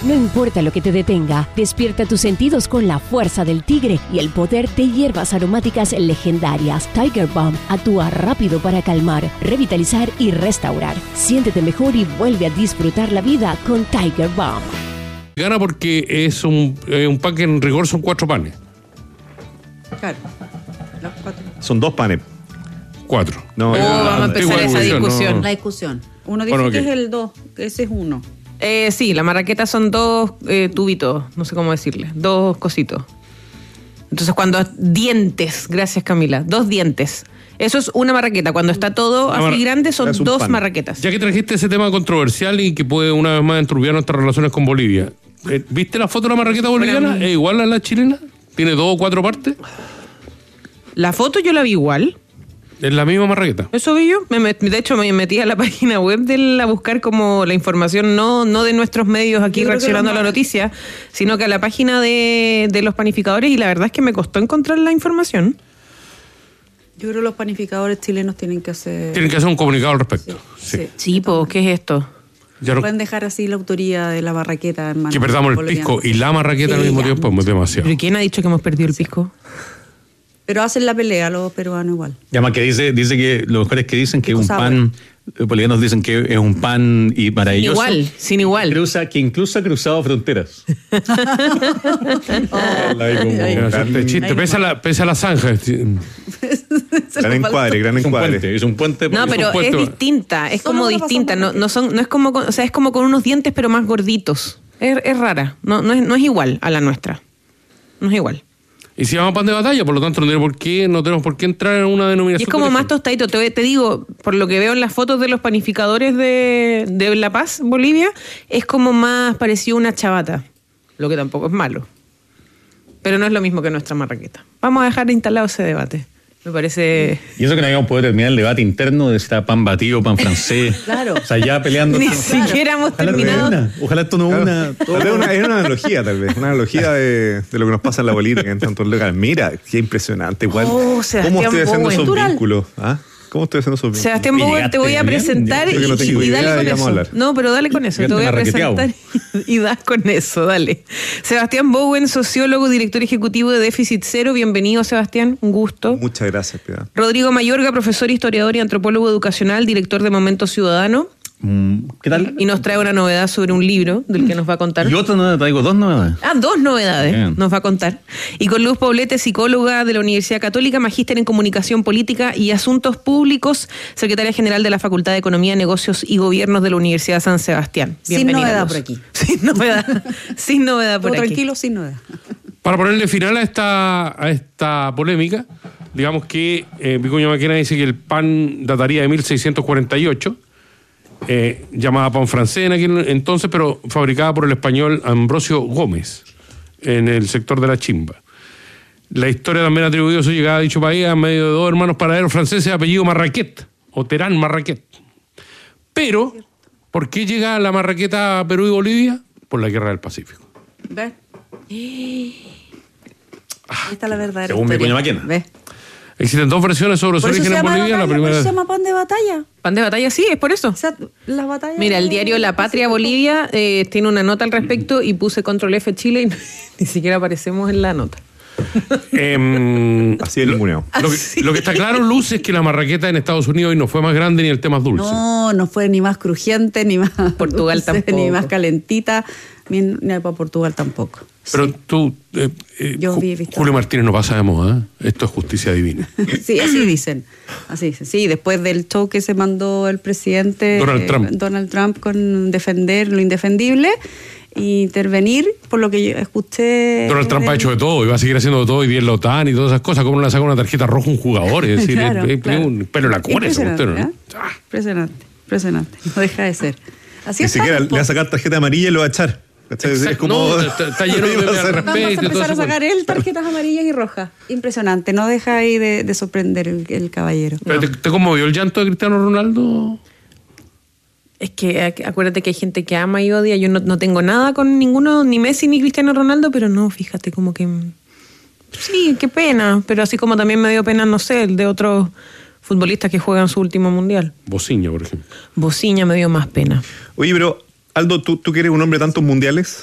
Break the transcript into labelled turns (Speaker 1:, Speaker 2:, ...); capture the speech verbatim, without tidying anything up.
Speaker 1: No importa lo que te detenga, despierta tus sentidos con la fuerza del tigre y el poder de hierbas aromáticas legendarias. Tiger Balm actúa rápido para calmar, revitalizar y restaurar. Siéntete mejor y vuelve a disfrutar la vida con Tiger Balm.
Speaker 2: Gana porque es un, eh, un pan que en rigor son cuatro panes.
Speaker 3: Claro. Los cuatro.
Speaker 4: Son dos panes.
Speaker 2: Cuatro.
Speaker 4: No,
Speaker 5: Oh,
Speaker 4: eh,
Speaker 5: vamos a empezar esa discusión.
Speaker 3: La discusión. Uno dice
Speaker 2: Bueno,
Speaker 3: que
Speaker 2: ok.
Speaker 3: es el dos, que ese es uno.
Speaker 5: Eh, sí, la marraqueta son dos eh, tubitos, no sé cómo decirle, dos cositos. Entonces cuando dientes, gracias Camila, dos dientes. Eso es una marraqueta. Cuando está todo
Speaker 2: Una
Speaker 5: así
Speaker 2: mar-
Speaker 5: grande son
Speaker 4: es un
Speaker 5: dos
Speaker 4: pan.
Speaker 5: marraquetas.
Speaker 2: Ya que trajiste ese tema controversial y que puede una vez más enturbiar nuestras relaciones con Bolivia, eh, ¿viste la foto de la marraqueta boliviana? ¿Es igual a la chilena? ¿Tiene dos o cuatro partes?
Speaker 5: La foto yo la vi igual.
Speaker 2: Es la misma marraqueta.
Speaker 5: Eso vi yo. Me met- de hecho, me metí a la página web de él a buscar como la información, no, no de nuestros medios aquí
Speaker 3: Yo creo que
Speaker 5: reaccionando a
Speaker 3: lo
Speaker 5: la
Speaker 3: más-
Speaker 5: noticia, sino que a la página de, de los panificadores, y la verdad es que me costó encontrar la información.
Speaker 3: Yo creo que los panificadores chilenos tienen que hacer...
Speaker 2: Tienen que hacer un comunicado al respecto. Sí.
Speaker 3: Sí.
Speaker 5: Sí, pues, ¿qué es esto?
Speaker 2: Ya no-
Speaker 3: Pueden dejar así la autoría de la barraqueta en manos
Speaker 2: que perdamos el
Speaker 3: bolivianas.
Speaker 2: pisco y la marraqueta al
Speaker 3: Sí,
Speaker 2: mismo
Speaker 3: ya,
Speaker 2: tiempo es muy demasiado.
Speaker 5: ¿Pero quién ha dicho que hemos perdido el pisco?
Speaker 3: Pero hacen la pelea los peruanos igual.
Speaker 4: Y además que dice, dice que los mejores que dicen que es un
Speaker 3: Pisco
Speaker 4: pan, los bolivianos dicen que es un pan y maravilloso.
Speaker 5: Igual, sin igual.
Speaker 4: Cruza, que incluso ha cruzado fronteras. La vi como
Speaker 3: Ay,
Speaker 2: Pero
Speaker 4: gran-
Speaker 2: este chiste,
Speaker 3: Ay,
Speaker 2: pesa la, pesa la zanja.
Speaker 4: gran encuadre, gran
Speaker 6: Es un
Speaker 4: encuadre.
Speaker 6: puente, es un puente.
Speaker 5: No, pero
Speaker 2: puesto-
Speaker 5: es distinta, es
Speaker 3: Solo
Speaker 5: como
Speaker 3: lo pasamos
Speaker 5: distinta, no,
Speaker 3: por
Speaker 5: no son, no es como, con- o sea, es como con unos dientes pero más gorditos. Es, es rara, no, no es, no es igual a la nuestra. No es igual.
Speaker 2: Y se llama pan de batalla, por lo tanto no tenemos por qué, no tenemos por qué entrar en una
Speaker 5: Y
Speaker 2: denominación.
Speaker 5: es como
Speaker 2: de
Speaker 5: más
Speaker 2: origen.
Speaker 5: tostadito. Te, te digo, por lo que veo en las fotos de los panificadores de, de La Paz, Bolivia, es como más parecido a una chabata, lo que tampoco es malo. Pero no es lo mismo que nuestra marraqueta. Vamos a dejar instalado ese debate. Me parece...
Speaker 6: Y eso que no habíamos podido terminar el debate interno de si está pan batido, pan francés.
Speaker 3: Claro.
Speaker 6: O sea, ya peleando.
Speaker 5: Ni siquiera hemos
Speaker 6: Ojalá,
Speaker 5: terminado.
Speaker 6: una, ojalá esto no
Speaker 4: Claro.
Speaker 6: una.
Speaker 4: Tal vez una- es una analogía, tal vez. Una analogía de, de lo que nos pasa en la política en tantos locales. Mira, qué impresionante. Igual.
Speaker 5: Oh, Sebastián
Speaker 4: ¿Cómo estoy haciendo
Speaker 5: Bowen.
Speaker 4: esos
Speaker 5: Natural.
Speaker 4: vínculos? ¿Ah? ¿Cómo estoy haciendo esos vínculos?
Speaker 5: Sebastián
Speaker 6: Y
Speaker 5: Bowen,
Speaker 6: llegaste
Speaker 5: te voy a
Speaker 6: bien,
Speaker 5: presentar
Speaker 4: yo
Speaker 5: y,
Speaker 4: que no tengo
Speaker 5: y
Speaker 4: idea
Speaker 5: dale
Speaker 4: y
Speaker 5: con
Speaker 4: vamos a
Speaker 5: eso.
Speaker 4: hablar.
Speaker 5: No, pero dale con eso.
Speaker 6: Llegaste
Speaker 5: Te voy a
Speaker 6: marraqueteado.
Speaker 5: presentar y, y das con eso, dale. Sebastián Bowen, sociólogo, director ejecutivo de Déficit Cero. Bienvenido, Sebastián. Un gusto.
Speaker 4: Muchas gracias, Piedad.
Speaker 5: Rodrigo Mayorga, profesor, historiador y antropólogo educacional, director de Momento Ciudadano.
Speaker 6: Mm, ¿Qué tal?
Speaker 5: Y nos trae una novedad sobre un libro del que nos va a contar.
Speaker 6: Y otra novedad, traigo dos novedades.
Speaker 5: Ah, dos novedades
Speaker 6: Bien.
Speaker 5: nos va a contar. Y con Luz Poblete, psicóloga de la Universidad Católica, magíster en Comunicación Política y Asuntos Públicos, secretaria general de la Facultad de Economía, Negocios y Gobiernos de la Universidad San Sebastián.
Speaker 3: Sin
Speaker 5: Bienvenida,
Speaker 3: novedad
Speaker 5: Luz.
Speaker 3: por aquí.
Speaker 5: Sin novedad. Sin novedad por
Speaker 3: Todo
Speaker 5: aquí.
Speaker 3: tranquilo, sin novedad.
Speaker 2: Para ponerle final a esta, a esta polémica, digamos que eh, Vicuña Maquena dice que el pan dataría de mil seiscientos cuarenta y ocho, eh, llamada pan francés en aquel entonces, pero fabricada por el español Ambrosio Gómez en el sector de la Chimba. La historia también atribuyó su llegada a dicho país a medio de dos hermanos paraderos franceses de apellido Marraquet, o Terán Marraquet. Pero, ¿por qué llega la marraqueta a Perú y Bolivia? Por la Guerra del Pacífico.
Speaker 3: ¿Ves? Ahí está la verdadera
Speaker 6: Según
Speaker 3: historia.
Speaker 6: Vicuña Maquena.
Speaker 3: ¿Ves?
Speaker 2: Existen dos versiones sobre su
Speaker 3: Por eso
Speaker 2: origen
Speaker 3: se
Speaker 2: en
Speaker 3: llama
Speaker 2: Bolivia.
Speaker 3: batalla,
Speaker 2: La
Speaker 3: por
Speaker 2: primera
Speaker 3: eso se llama pan de batalla.
Speaker 5: Pan de batalla, sí, es por eso.
Speaker 3: O sea, la batalla...
Speaker 5: Mira, el diario La Patria Bolivia eh, tiene una nota al respecto y puse control F Chile y ni siquiera aparecemos en la nota.
Speaker 2: Em,
Speaker 4: Así es el muneo.
Speaker 2: lo, que, lo que está claro, Luz, es que la marraqueta en Estados Unidos hoy no fue más grande ni el té más dulce.
Speaker 3: No, no fue ni más crujiente, ni más...
Speaker 5: Portugal
Speaker 3: dulce,
Speaker 5: tampoco.
Speaker 3: Ni más calentita, ni, ni para Portugal tampoco.
Speaker 2: Pero
Speaker 3: Sí.
Speaker 2: tú, eh, eh,
Speaker 3: Yo
Speaker 2: Ju-
Speaker 3: vi visto.
Speaker 2: Julio Martínez, no pasa de moda, ¿eh? Esto es justicia divina.
Speaker 3: Sí, así dicen. Así dicen. Sí, después del show que se mandó el presidente
Speaker 2: Donald Trump.
Speaker 3: eh, Donald Trump con defender lo indefendible e intervenir, por lo que yo escuché.
Speaker 2: Donald Trump ha hecho de todo y va a seguir haciendo de todo y bien la OTAN y todas esas cosas. ¿Cómo no le saca una tarjeta roja a un jugador? Es decir,
Speaker 3: Claro,
Speaker 2: es, es
Speaker 3: claro.
Speaker 2: un pelo en la cola esa
Speaker 3: Impresionante,
Speaker 2: cuestión, ¿no?
Speaker 3: ¿eh? Impresionante, impresionante. No deja de ser. Así
Speaker 4: Ni
Speaker 3: es.
Speaker 4: siquiera le va a sacar tarjeta amarilla y lo va a echar. ¿Cachai? Es
Speaker 2: Exacto,
Speaker 4: como...
Speaker 2: no, está, está lleno de, de
Speaker 3: Vamos a
Speaker 2: respeto y todo
Speaker 3: empezar a
Speaker 2: eso.
Speaker 3: sacar él tarjetas amarillas y rojas. Impresionante. No deja ahí de, de sorprender el, el caballero.
Speaker 2: Pero ¿Te, ¿Te conmovió el llanto de Cristiano Ronaldo?
Speaker 5: Es que ac- acuérdate que hay gente que ama y odia. Yo no, no tengo nada con ninguno, ni Messi ni Cristiano Ronaldo, pero no, fíjate, como que... Sí, qué pena. Pero así como también me dio pena, no sé, el de otros futbolistas que juegan su último mundial.
Speaker 2: Bociña, por ejemplo.
Speaker 5: Bociña me dio más pena.
Speaker 4: Oye, pero Aldo, ¿tú, tú que eres un hombre de tantos mundiales,